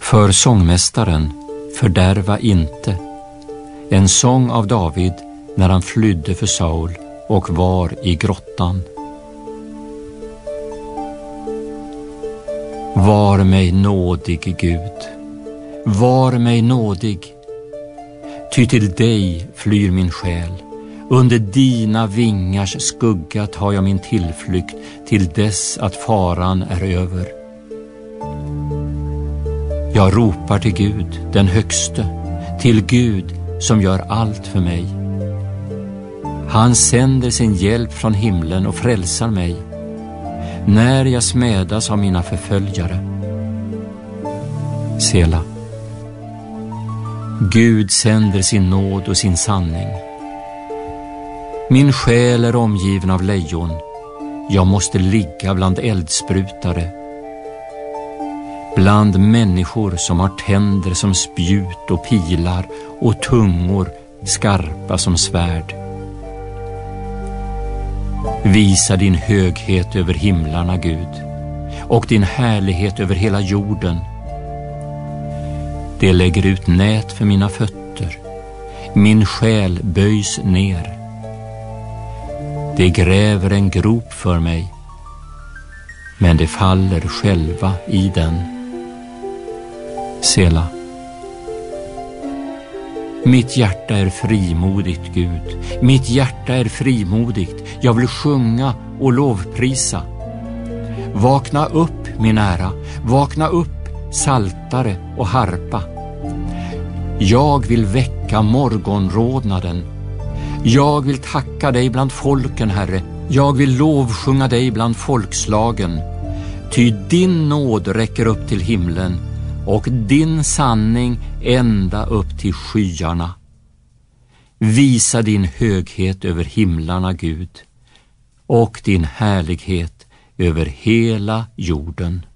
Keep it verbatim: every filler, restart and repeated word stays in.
För sångmästaren, fördärva inte. En sång av David när han flydde för Saul och var i grottan. Var mig nådig, Gud, var mig nådig. Ty till dig flyr min själ. Under dina vingars skugga tar jag min tillflykt till dess att faran är över. Jag ropar till Gud, den högste, till Gud som gör allt för mig. Han sänder sin hjälp från himlen och frälsar mig när jag smädas av mina förföljare. Sela. Gud sänder sin nåd och sin sanning. Min själ är omgiven av lejon. Jag måste ligga bland eldsprutare, bland människor som har tänder som spjut och pilar och tungor skarpa som svärd. Visa din höghet över himlarna, Gud, och din härlighet över hela jorden. Det lägger ut nät för mina fötter. Min själ böjs ner. Det gräver en grop för mig, men det faller själva i den. Sela. Mitt hjärta är frimodigt, Gud. Mitt hjärta är frimodigt. Jag vill sjunga och lovprisa. Vakna upp, min ära. Vakna upp, saltare och harpa. Jag vill väcka morgonrodnaden. Jag vill tacka dig bland folken, Herre. Jag vill lovsjunga dig bland folkslagen. Ty din nåd räcker upp till himlen och din sanning ända upp till skyarna. Visa din höghet över himlarna, Gud, och din härlighet över hela jorden.